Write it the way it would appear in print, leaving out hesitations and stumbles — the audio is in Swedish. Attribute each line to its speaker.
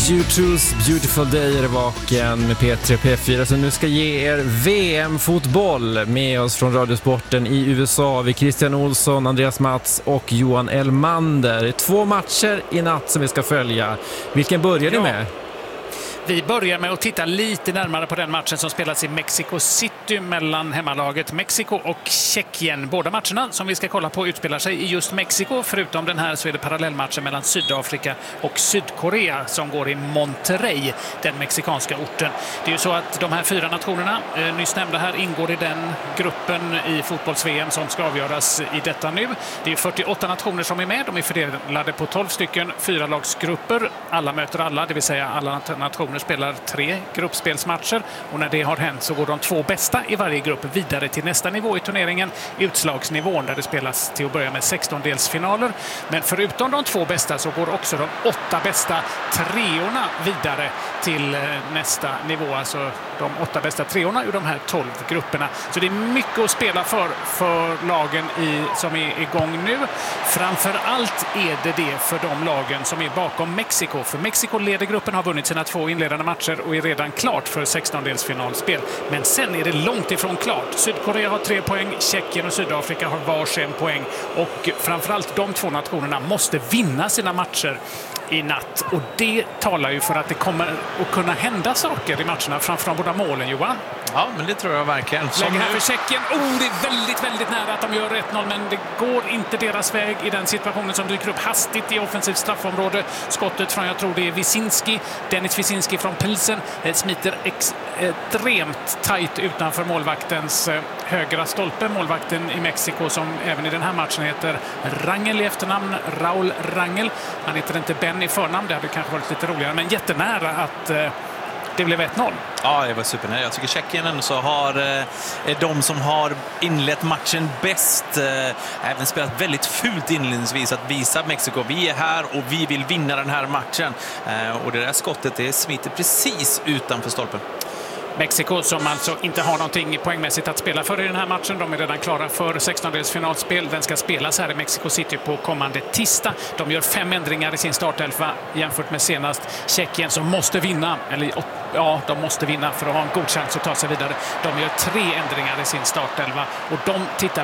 Speaker 1: U2's Beautiful Day är det vaken med P3 P4 som nu ska ge er VM-fotboll. Med oss från Radiosporten i USA vi Christian Olsson, Andreas Mats och Johan Elmander. 2 matcher i natt som vi ska följa. Vilken börjar ni med?
Speaker 2: Vi börjar med att titta lite närmare på den matchen som spelas i Mexico City mellan hemmalaget Mexiko och Tjeckien. Båda matcherna som vi ska kolla på utspelar sig i just Mexiko. Förutom den här så är det parallellmatchen mellan Sydafrika och Sydkorea som går i Monterrey, den mexikanska orten. Det är ju så att de här 4 nationerna, nyss nämnda här, ingår i den gruppen i fotbolls-VM som ska avgöras i detta nu. Det är 48 nationer som är med. De är fördelade på 12 stycken 4-lagsgrupper. Alla möter alla, det vill säga alla nationer spelar 3 gruppspelsmatcher och när det har hänt så går de 2 bästa i varje grupp vidare till nästa nivå i turneringen, utslagsnivån, där det spelas till att börja med 16-delsfinaler. Men förutom de 2 bästa så går också de 8 bästa treorna vidare till nästa nivå, alltså de 8 bästa treorna ur de här 12 grupperna. Så det är mycket att spela för lagen som är igång nu. Framför allt är det för de lagen som är bakom Mexiko. För Mexiko leder gruppen, har vunnit sina 2 inledande matcher och är redan klart för 16-delsfinalspel. Men sen är det långt ifrån klart. Sydkorea har 3 poäng, Tjeckien och Sydafrika har varsin poäng. Och framförallt de 2 nationerna måste vinna sina matcher i natt. Och det talar ju för att det kommer att kunna hända saker i matcherna framför de båda målen, Johan.
Speaker 3: Ja, men det tror jag verkligen.
Speaker 2: Lägger här för Tjeckien. Det är väldigt, väldigt nära att de gör 1-0, men det går inte deras väg i den situationen som dyker upp hastigt i offensivt straffområde. Skottet från, jag tror det är Wisinski, Dennis Wisinski från Pilsen, smiter extremt tajt utanför målvaktens högra stolpe. Målvakten i Mexiko som även i den här matchen heter Rangel i efternamn, Raúl Rangel. Han heter inte Ben i förnamn, det hade kanske varit lite roligare, men jättenära att det blev 1-0.
Speaker 3: Ja, det var supernära. Jag tycker Tjeckien så är de som har inlett matchen bäst. Även spelat väldigt fult inledningsvis att visa Mexiko. Vi är här och vi vill vinna den här matchen. Och det där skottet, det smiter precis utanför stolpen.
Speaker 2: Mexiko som alltså inte har någonting poängmässigt att spela för i den här matchen. De är redan klara för 16-delsfinalspel. Den ska spelas här i Mexico City på kommande tisdag. De gör 5 ändringar i sin startelva jämfört med senast. Tjeckien som måste vinna, de måste vinna för att ha en god chans att ta sig vidare. De gör 3 ändringar i sin startelva och de tittar